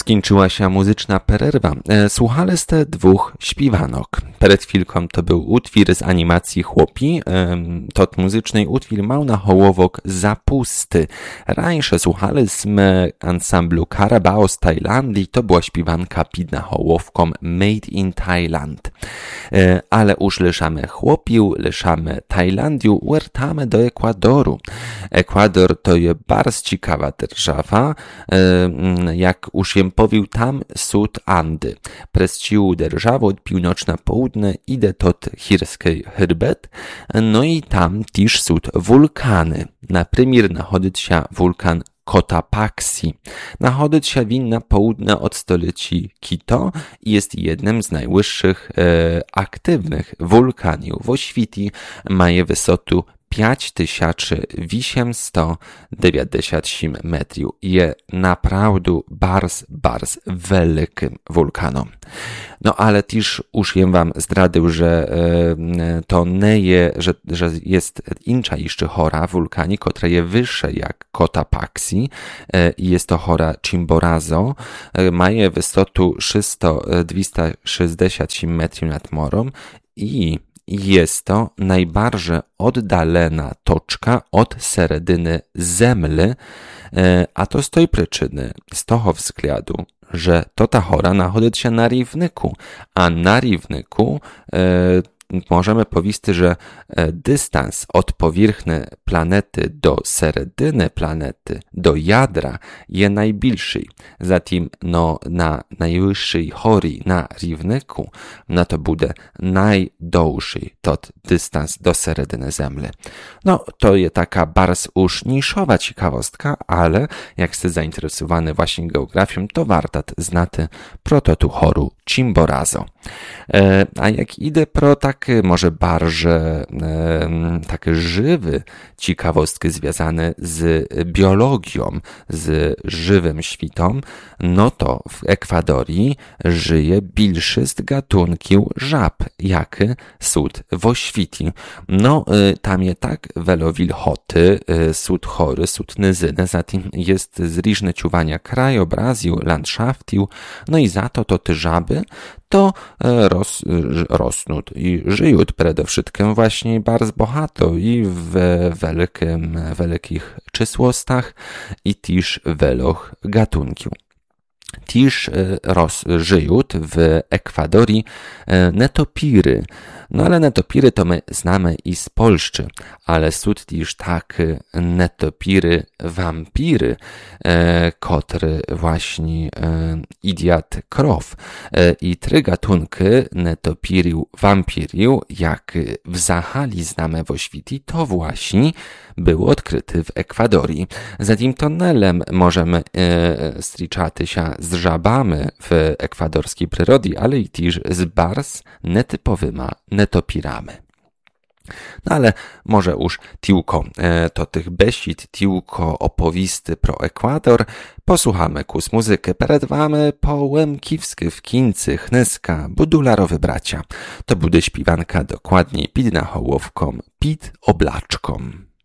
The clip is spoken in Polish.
Skończyła się muzyczna pererwa. Słuchaliście dwóch śpiewanok. Przed chwilką to był utwór z animacji Chłopi. Tot muzyczny utwór miał na hołowok Zapusty. Rańsze słuchaliśmy ansamblu Carabao z Tajlandii. To była śpiewanka pod na hołowką Made in Thailand. Ale już leszamy Chłopił, leszamy Tajlandiu, wracamy do Ekwadoru. Ekwador to jest bardzo ciekawa держава. Jak już jem powił, tam sud Andy. Przez ciu державу od północ na południe idzie tot chirskiej herbet, no i tam też sud wulkany. Na przykład nachodzi się wulkan Cotapaxi. Nachodzi się win na południe od stolicy Quito i jest jednym z najwyższych aktywnych wulkaniów w świecie. Ma wysotę 5897 metrów. Je naprawdę bardzo wielkim wulkanom. No ale też już jem wam zdradził, że to nie jest, że jest inna jeszcze chora wulkani, która jest wyższa jak Cotapaxi i jest to chora Chimborazo. Ma wysotę 267 metrów nad morem i jest to najbardziej oddalona toczka od seredy Zemly, a to z tej przyczyny, z toho względu, że to ta chora nachodzi się na równiku, a na równiku możemy powiedzieć, że dystans od powierzchni planety do seredy planety, do jadra jest najbliższy. Zatem na najwyższej chorii na równiku to będzie najdłuższy tot dystans do seredy Zemly. To jest taka bardzo już niszowa ciekawostka, ale jak jesteś zainteresowany właśnie geografią, to warto znać pro tu choru Chimborazo. A jak idę pro takie może bardziej takie żywe ciekawostki związane z biologią, z żywym światem, to w Ekwadorii żyje większość gatunków żab, jak sud w świecie. Tam jest tak wiele wilgoty, sud chory, sud nyzyny, zatem jest zróżne czuwania krajobrazu, landschaftu, i za to te żaby to rosną i żyją przede wszystkim właśnie bardzo bogato i w wielkich czysłostach i też wielach gatunków. Też żyją w Ekwadorii netopiry. Ale netopiry to my znamy i z Polski, ale są też takie netopiry wampiry, które właśnie idiat krow. I trzy gatunki netopiriów wampiriów, jak w Zahali znamy w świecie, to właśnie było odkryte w Ekwadorii. Zatem tunelem możemy striczać się z żabami w ekwadorskiej przyrodzie, ale i też z bardzo nietypowymi netopirami. Ale może już tylko to tych besid, tylko opowisty pro Ekwador. Posłuchamy kus muzykę. Przed wami połem kiwski w kincy, chnyska, budularowy bracia. To będzie śpiewanka dokładniej pid na hołowką, pid oblaczką.